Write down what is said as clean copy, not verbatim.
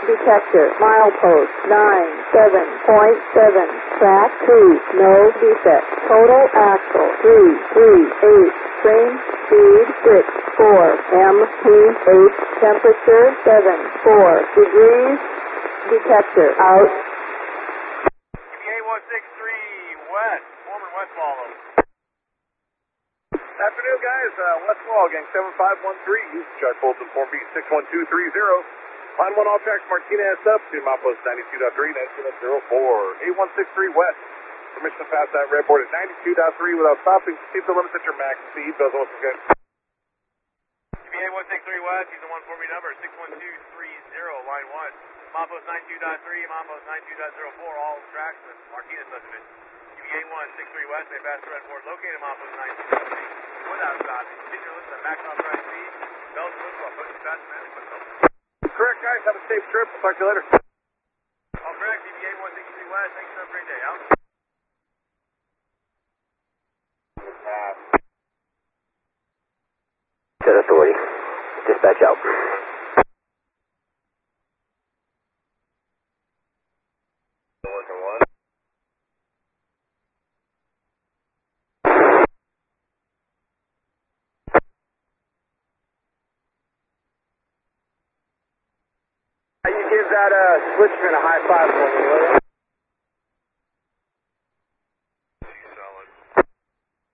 detector. Milepost 97.7. Track 2, no defect. Total axle 338. Train speed 64. MPH temperature 74 degrees. Detector out. EVA 163 West, Foreman West follow. Afternoon, guys. West Wall, gang 7513. Houston, Chuck Bolton, Form B 61230. Line 1 all tracks, Martinez up to Milepost 92.3, 19.04. 8163 West. Permission to pass that red board at 92.3 without stopping. Keep the limits at your max speed. Those are good. EVA 163 West, use the 140 number 61230, line 1. Milepost 92.3, Milepost 92.04, all tracks with Martinez subdivision. EVA 163 West, they pass the red board located Milepost 92.3 without stopping. Continue to listen to max authorized speed. Bells and whistles, I'll push you fast and quick help. Correct, guys. Have a safe trip. We'll talk to you later. All correct, EVA 163 West. Thanks for a great day. Out. Set authority. Dispatch out. You give that switchman a high five for me, will you?